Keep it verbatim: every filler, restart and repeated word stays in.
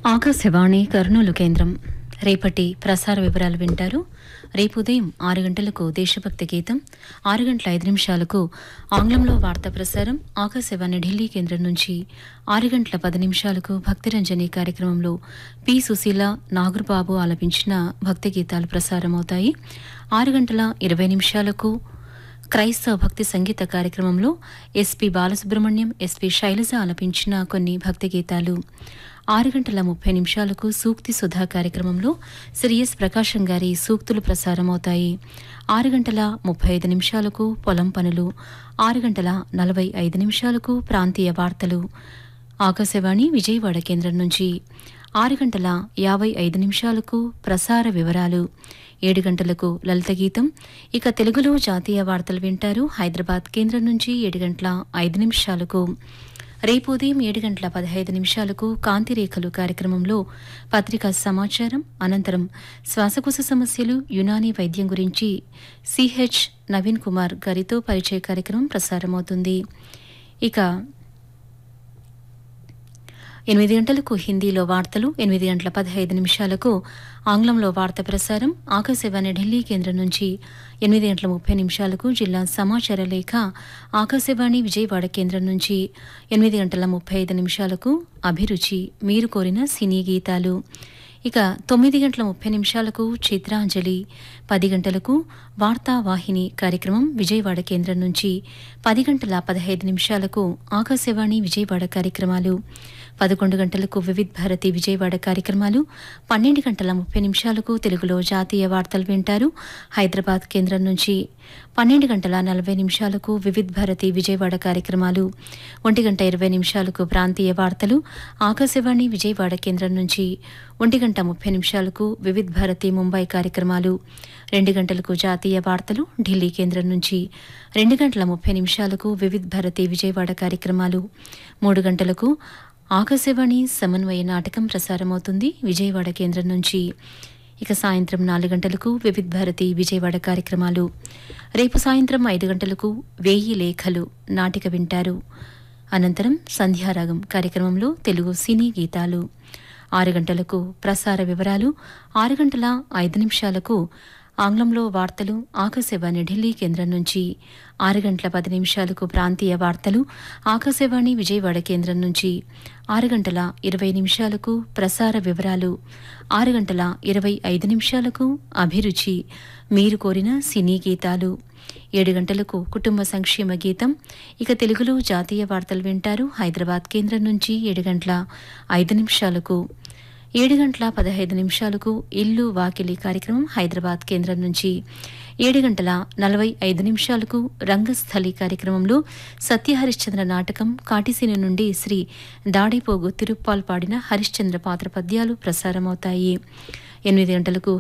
ఆకాశవాణి కర్నూలు కేంద్రం రేపటి ప్రసార వివరాలు వింటారు. రేపు ఉదయం ఆరు గంటలకు దేశభక్తి గీతం, ఆరు గంటల ఐదు నిమిషాలకు ఆంగ్లంలో వార్తా ప్రసారం ఆకాశవాణి ఢిల్లీ కేంద్రం నుంచి, ఆరు గంటల పది నిమిషాలకు భక్తిరంజని కార్యక్రమంలో పి సుశీల, నాగురుబాబు ఆలపించిన భక్తి గీతాలు ప్రసారమవుతాయి. ఆరు గంటల ఇరవై నిమిషాలకు క్రైస్తవ భక్తి సంగీత కార్యక్రమంలో ఎస్పి బాలసుబ్రహ్మణ్యం, ఎస్పి శైలజ ఆలపించిన కొన్ని భక్తి గీతాలు. ఆరు గంటల ముప్పై నిమిషాలకు సూక్తి సుధా కార్యక్రమంలో శ్రీ ఎస్ ప్రకాశం గారి సూక్తులు ప్రసారమవుతాయి. ఆరు గంటల ముప్పై ఐదు నిమిషాలకు పొలం పనులు, ఆరు గంటల నలభై ఐదు నిమిషాలకు ప్రాంతీయ వార్తలు ఆకాశవాణి విజయవాడ కేంద్రం నుంచి, ఆరు గంటల యాభై ఐదు నిమిషాలకు ప్రసార వివరాలు, ఏడు గంటలకు లలిత గీతం. ఇక తెలుగులో జాతీయ వార్తలు వింటారు హైదరాబాద్ కేంద్రం నుంచి ఏడు గంటల ఐదు నిమిషాలకు. రేపు ఉదయం ఏడు గంటల పదహైదు నిమిషాలకు కాంతిరేఖలు కార్యక్రమంలో పత్రికా సమాచారం, అనంతరం శ్వాసకోశ సమస్యలు, యునానీ వైద్యం గురించి సిహెచ్ నవీన్ కుమార్ గారితో పరిచయ కార్యక్రమం ప్రసారమవుతుంది. ఇక ఎనిమిది గంటలకు హిందీలో వార్తలు, ఎనిమిది గంటల పదహైదు నిమిషాలకు ఆంగ్లంలో వార్త ప్రసారం ఆకాశవాణి ఢిల్లీ కేంద్రం నుంచి, ఎనిమిది గంటల ముప్పై నిమిషాలకు జిల్లా సమాచార లేఖ ఆకాశవాణి విజయవాడ కేంద్రం నుంచి, ఎనిమిది గంటల ముప్పై ఐదు నిమిషాలకు అభిరుచి మీరు కోరిన సినీ గీతాలు. ఇక తొమ్మిది గంటల ముప్పై నిమిషాలకు చిత్రాంజలి, పది గంటలకు వార్తావాహిని కార్యక్రమం విజయవాడ కేంద్రం నుంచి, పది గంటల పదహైదు నిమిషాలకు ఆకాశవాణి విజయవాడ కార్యక్రమాలు, పదకొండు గంటలకు వివిధ్ భారతి విజయవాడ కార్యక్రమాలు, పన్నెండు గంటల ముప్పై నిమిషాలకు తెలుగులో జాతీయ వార్తలు వింటారు హైదరాబాద్ కేంద్రం నుంచి, పన్నెండు గంటల నలభై నిమిషాలకు వివిధ్ భారతి విజయవాడ కార్యక్రమాలు, ఒంటి గంట ఇరవై నిమిషాలకు ప్రాంతీయ వార్తలు ఆకాశవాణి విజయవాడ కేంద్రం నుంచి, ఒంటి గంట ముప్పై నిమిషాలకు వివిధ్ భారతి ముంబై కార్యక్రమాలు, రెండు గంటలకు జాతీయ వార్తలు ఢిల్లీ కేంద్రం నుంచి, రెండు గంటల ముప్పై నిమిషాలకు వివిధ్ భారతి విజయవాడ కార్యక్రమాలు, మూడు గంటలకు ఆకాశవాణి సమన్వయ నాటకం ప్రసారమవుతుంది విజయవాడ కేంద్రం నుంచి. ఇక సాయంత్రం నాలుగు గంటలకు వివిధ్ భారతి విజయవాడ కార్యక్రమాలు. రేపు సాయంత్రం ఐదు గంటలకు వేయి లేఖలు నాటిక వింటారు. అనంతరం సంధ్యారాగం కార్యక్రమంలో తెలుగు సినీ గీతాలు. ఆరు గంటలకు ప్రసార వివరాలు, ఆరు గంటల ఐదు నిమిషాలకు ఆంగ్లంలో వార్తలు ఆకాశవాణి ఢిల్లీ కేంద్రం నుంచి, ఆరు గంటల పది నిమిషాలకు ప్రాంతీయ వార్తలు ఆకాశవాణి విజయవాడ కేంద్రం నుంచి, ఆరు గంటల ఇరవై నిమిషాలకు ప్రసార వివరాలు, ఆరు గంటల ఇరవై ఐదు నిమిషాలకు అభిరుచి మీరు కోరిన సినీ గీతాలు, ఏడు గంటలకు కుటుంబ సంక్షేమ గీతం. ఇక తెలుగులో జాతీయ వార్తలు వింటారు హైదరాబాద్ కేంద్రం నుంచి ఏడు గంటల ఐదు నిమిషాలకు. ఏడు గంటల పదహైదు నిమిషాలకు ఇల్లు వాకిలి కార్యక్రమం హైదరాబాద్ కేంద్రం నుంచి, ఏడు గంటల నలభై ఐదు నిమిషాలకు రంగస్థలి కార్యక్రమంలో సత్యహరిశ్చంద్ర నాటకం కాటిసీను నుండి శ్రీ దాడిపోగు తిరుప్పాల్ పాడిన హరిశ్చంద్ర పాత్ర పద్యాలు ప్రసారమవుతాయి. ఎనిమిది గంటలకు